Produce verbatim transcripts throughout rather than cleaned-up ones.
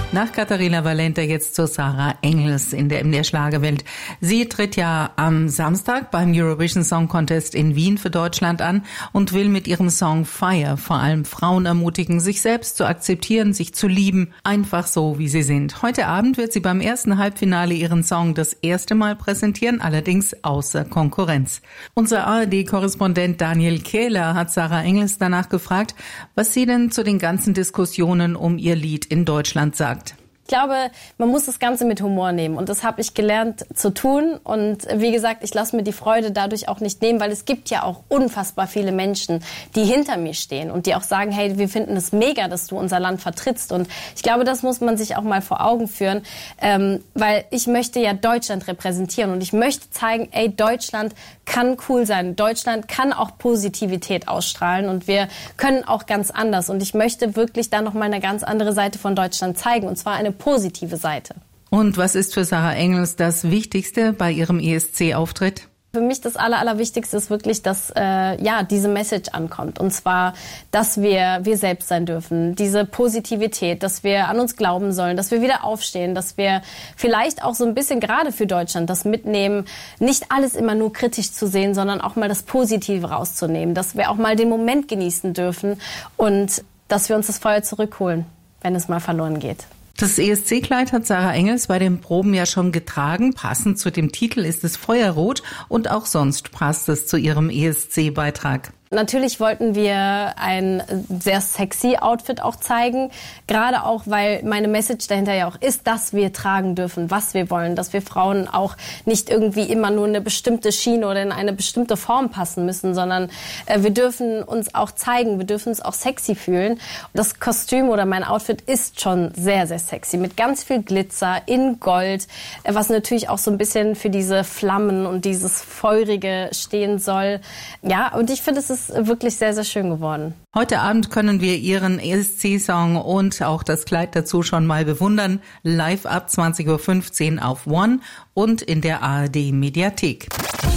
Nach Katharina Valente jetzt zu Sarah Engels in der, in der Schlagerwelt. Sie tritt ja am Samstag beim Eurovision Song Contest in Wien für Deutschland an und will mit ihrem Song Fire vor allem Frauen ermutigen, sich selbst zu akzeptieren, sich zu lieben, einfach so, wie sie sind. Heute Abend wird sie beim ersten Halbfinale ihren Song das erste Mal präsentieren, allerdings außer Konkurrenz. Unser A R D-Korrespondent Daniel Kehler hat Sarah Engels danach gefragt, was sie denn zu den ganzen Diskussionen um ihr Lied in Deutschland sagt. Ich glaube, man muss das Ganze mit Humor nehmen und das habe ich gelernt zu tun und wie gesagt, ich lasse mir die Freude dadurch auch nicht nehmen, weil es gibt ja auch unfassbar viele Menschen, die hinter mir stehen und die auch sagen, hey, wir finden es mega, dass du unser Land vertrittst und ich glaube, das muss man sich auch mal vor Augen führen, ähm, weil ich möchte ja Deutschland repräsentieren und ich möchte zeigen, ey, Deutschland kann cool sein, Deutschland kann auch Positivität ausstrahlen und wir können auch ganz anders und ich möchte wirklich da noch mal eine ganz andere Seite von Deutschland zeigen und zwar eine positive Seite. Und was ist für Sarah Engels das Wichtigste bei ihrem E S C-Auftritt? Für mich das Aller, Allerwichtigste ist wirklich, dass äh, ja diese Message ankommt. Und zwar, dass wir wir selbst sein dürfen. Diese Positivität, dass wir an uns glauben sollen, dass wir wieder aufstehen, dass wir vielleicht auch so ein bisschen gerade für Deutschland das mitnehmen, nicht alles immer nur kritisch zu sehen, sondern auch mal das Positive rauszunehmen. Dass wir auch mal den Moment genießen dürfen und dass wir uns das Feuer zurückholen, wenn es mal verloren geht. Das E S C-Kleid hat Sarah Engels bei den Proben ja schon getragen. Passend zu dem Titel ist es feuerrot und auch sonst passt es zu ihrem E S C-Beitrag. Natürlich wollten wir ein sehr sexy Outfit auch zeigen, gerade auch, weil meine Message dahinter ja auch ist, dass wir tragen dürfen, was wir wollen, dass wir Frauen auch nicht irgendwie immer nur eine bestimmte Schiene oder in eine bestimmte Form passen müssen, sondern äh, wir dürfen uns auch zeigen, wir dürfen uns auch sexy fühlen. Das Kostüm oder mein Outfit ist schon sehr, sehr sexy, mit ganz viel Glitzer in Gold, äh, was natürlich auch so ein bisschen für diese Flammen und dieses Feurige stehen soll. Ja, und ich finde, es ist wirklich sehr, sehr schön geworden. Heute Abend können wir ihren E S C-Song und auch das Kleid dazu schon mal bewundern. Live ab zwanzig Uhr fünfzehn auf One und in der A R D-Mediathek.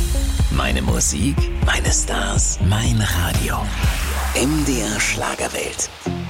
Meine Musik, meine Stars, mein Radio. M D R Schlagerwelt.